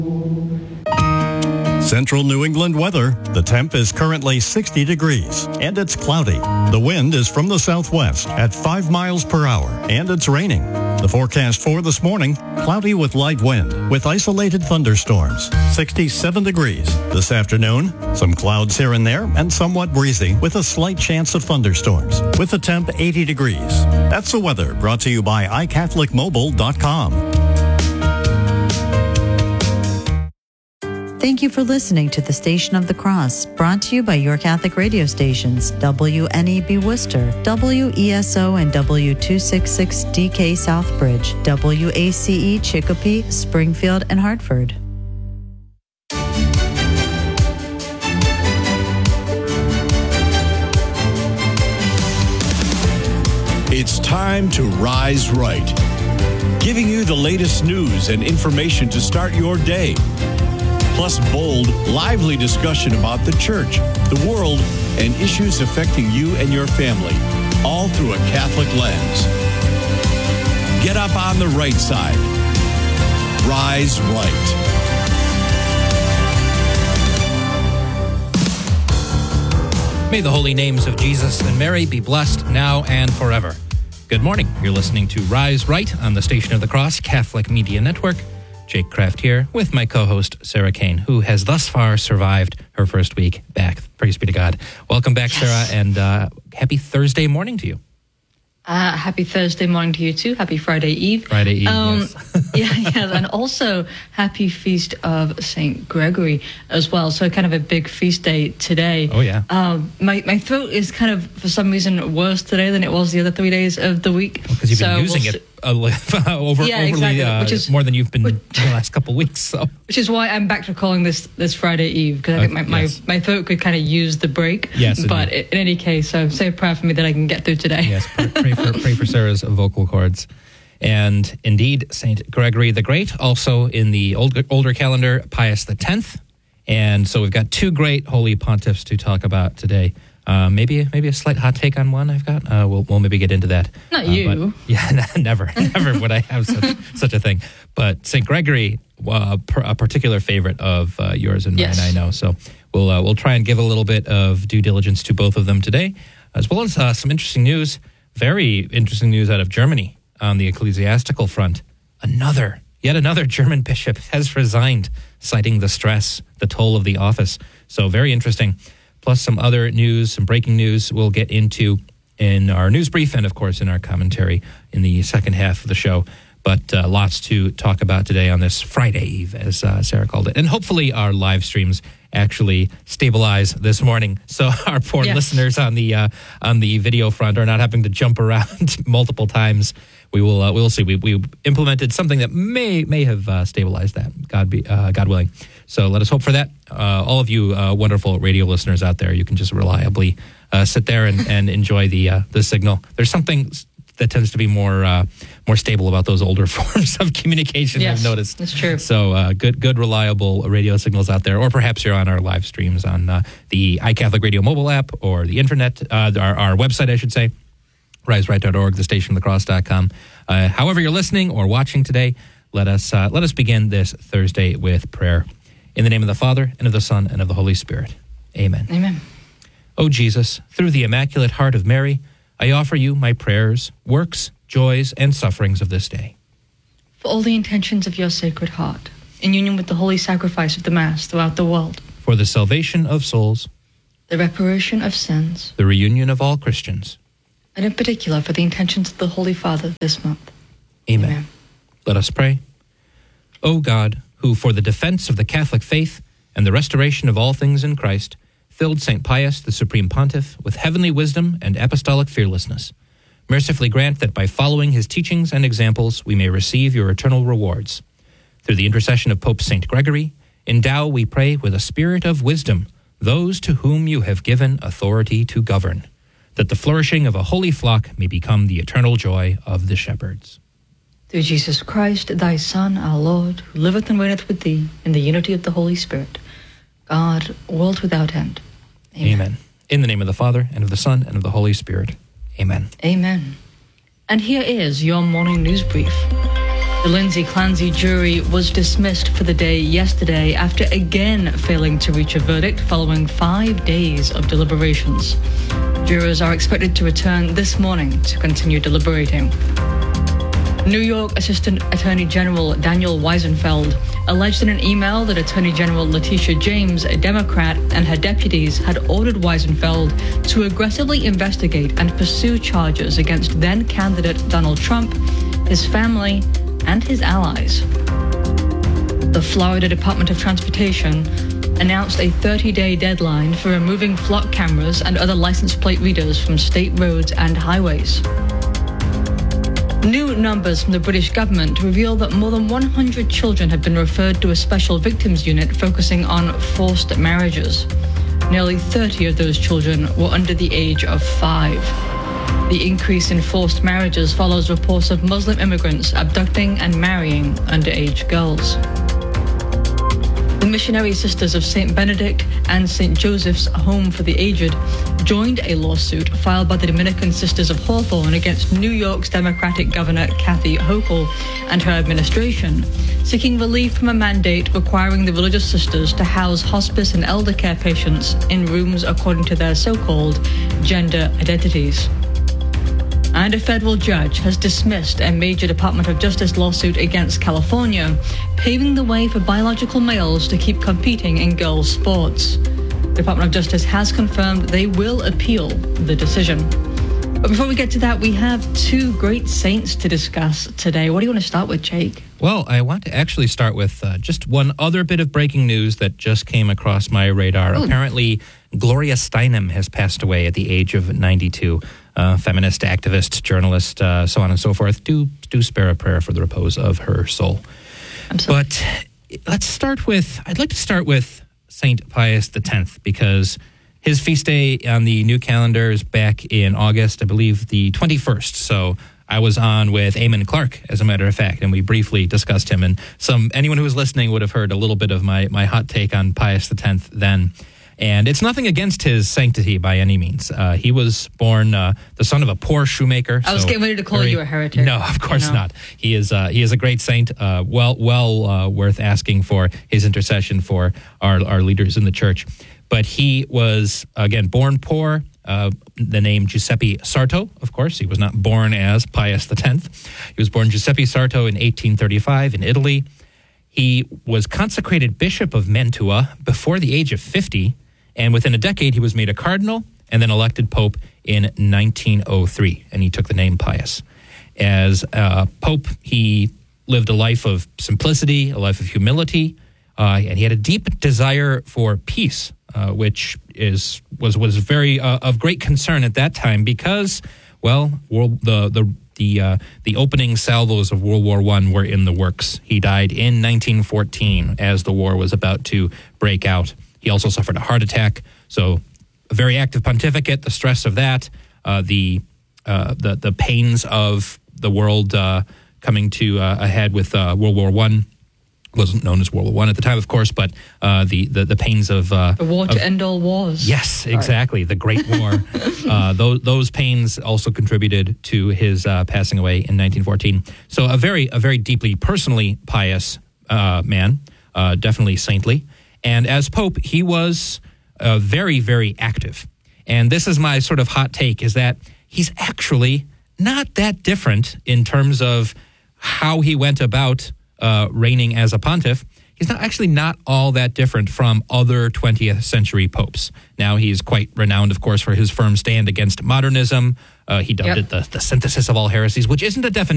Central New England weather. The temp is currently 60 degrees and it's cloudy. The wind is from the southwest at 5 miles per hour and it's raining. The forecast for this morning, cloudy with light wind with isolated thunderstorms. 67 degrees. This afternoon, some clouds here and there and somewhat breezy with a slight chance of thunderstorms with a temp 80 degrees. That's the weather brought to you by iCatholicMobile.com. Thank you for listening to the Station of the Cross, brought to you by your Catholic radio stations, WNEB Worcester, WESO and W266DK Southbridge, WACE Chicopee, Springfield, and Hartford. It's time to Rise Right, giving you the latest news and information to start your day. Plus bold, lively discussion about the church, the world, and issues affecting you and your family, all through a Catholic lens. Get up on the right side. Rise Right. May the holy names of Jesus and Mary be blessed now and forever. Good morning. You're listening to Rise Right on the Station of the Cross Catholic Media Network. Jake Kraft here with my co-host, Sarah Kane, who has thus far survived her first week back. Praise be to God. Welcome back, Sarah, and happy Thursday morning to you. Happy Thursday morning to you, too. Happy Friday Eve. Friday Eve, yes. Yeah, and also happy Feast of St. Gregory as well. So kind of a big feast day today. Oh, yeah. My throat is kind of, for some reason, worse today than it was the other 3 days of the week. Because you've been using it overly exactly. more than you've been the last couple of weeks. So, which is why I'm back to calling this Friday Eve, because I think my throat could kind of use the break. Yes, but in any case, so say a prayer for me that I can get through today. Yes, pray for Sarah's vocal cords. And indeed, St. Gregory the Great, also in the older calendar, Pius X. And so we've got two great holy pontiffs to talk about today. Maybe a slight hot take on one I've got. We'll maybe get into that. Not you. Never would I have such a thing. But St. Gregory, a particular favorite of yours and mine, I know. So we'll try and give a little bit of due diligence to both of them today, as well as some interesting news, very interesting news out of Germany on the ecclesiastical front. Yet another German bishop has resigned, citing the stress, the toll of the office. So very interesting. Plus some other news, some breaking news we'll get into in our news brief and, of course, in our commentary in the second half of the show. But lots to talk about today on this Friday Eve, as Sarah called it. And hopefully our live streams actually stabilize this morning, so our poor listeners on the video front are not having to jump around multiple times. We'll see. We implemented something that may have stabilized that. God willing. So let us hope for that. All of you wonderful radio listeners out there, you can just reliably sit there and enjoy the signal. There's something that tends to be more stable about those older forms of communication. Yes, I've noticed. That's true. So good reliable radio signals out there, or perhaps you're on our live streams on the iCatholic Radio mobile app or the internet, our website, I should say, riseright.org, thestationofthecross.com. However you're listening or watching today, let us begin this Thursday with prayer. In the name of the Father, and of the Son, and of the Holy Spirit. Amen. Amen. O Jesus, through the Immaculate Heart of Mary, I offer you my prayers, works, joys, and sufferings of this day. For all the intentions of your Sacred Heart, in union with the holy sacrifice of the Mass throughout the world. For the salvation of souls. The reparation of sins. The reunion of all Christians. And in particular for the intentions of the Holy Father this month. Amen. Let us pray. O God, who for the defense of the Catholic faith and the restoration of all things in Christ, filled St. Pius, the Supreme Pontiff, with heavenly wisdom and apostolic fearlessness, mercifully grant that by following his teachings and examples we may receive your eternal rewards. Through the intercession of Pope St. Gregory, endow, we pray, with a spirit of wisdom those to whom you have given authority to govern, that the flourishing of a holy flock may become the eternal joy of the shepherds. Through Jesus Christ, thy Son, our Lord, who liveth and reigneth with thee in the unity of the Holy Spirit, God, world without end. Amen. In the name of the Father, and of the Son, and of the Holy Spirit. Amen. Amen. And here is your morning news brief. The Lindsay Clancy jury was dismissed for the day yesterday after again failing to reach a verdict following 5 days of deliberations. Jurors are expected to return this morning to continue deliberating. New York Assistant Attorney General Daniel Weisenfeld alleged in an email that Attorney General Letitia James, a Democrat, and her deputies had ordered Weisenfeld to aggressively investigate and pursue charges against then-candidate Donald Trump, his family, and his allies. The Florida Department of Transportation announced a 30-day deadline for removing flock cameras and other license plate readers from state roads and highways. New numbers from the British government reveal that more than 100 children have been referred to a special victims unit focusing on forced marriages. Nearly 30 of those children were under the age of 5. The increase in forced marriages follows reports of Muslim immigrants abducting and marrying underage girls. The Missionary Sisters of St. Benedict and St. Joseph's Home for the Aged joined a lawsuit filed by the Dominican Sisters of Hawthorne against New York's Democratic Governor Kathy Hochul and her administration, seeking relief from a mandate requiring the religious sisters to house hospice and elder care patients in rooms according to their so-called gender identities. And a federal judge has dismissed a major Department of Justice lawsuit against California, paving the way for biological males to keep competing in girls' sports. The Department of Justice has confirmed they will appeal the decision. But before we get to that, we have two great saints to discuss today. What do you want to start with, Jake? Well, I want to actually start with just one other bit of breaking news that just came across my radar. Oh. Apparently, Gloria Steinem has passed away at the age of 92. Feminist, activist, journalist, so on and so forth. Do spare a prayer for the repose of her soul. Absolutely. But I'd like to start with St. Pius X, because his feast day on the new calendar is back in August, I believe the 21st. So I was on with Eamon Clark, as a matter of fact, and we briefly discussed him. And anyone who was listening would have heard a little bit of my hot take on Pius X then. And it's nothing against his sanctity by any means. He was born the son of a poor shoemaker. I was getting ready to call you a heretic. No, of course not. He is a great saint, well worth asking for his intercession for our leaders in the church. But he was, again, born poor. The name Giuseppe Sarto, of course. He was not born as Pius X. He was born Giuseppe Sarto in 1835 in Italy. He was consecrated Bishop of Mantua before the age of 50. And within a decade, he was made a cardinal and then elected Pope in 1903. And he took the name Pius. As Pope, he lived a life of simplicity, a life of humility, and he had a deep desire for peace, which was very of great concern at that time because, well, the opening salvos of World War I were in the works. He died in 1914 as the war was about to break out. He also suffered a heart attack. So a very active pontificate, the stress of that, the pains of the world coming to a head with World War I. Wasn't known as World War I at the time, of course, but the pains of the war to end all wars. Yes, exactly. The Great War. Those pains also contributed to his passing away in 1914. So a very deeply personally pious man, definitely saintly. And as Pope, he was very, very active. And this is my sort of hot take, is that he's actually not that different in terms of how he went about reigning as a pontiff. He's not all that different from other 20th century popes. Now, he's quite renowned, of course, for his firm stand against modernism. He dubbed it the synthesis of all heresies, which isn't a definition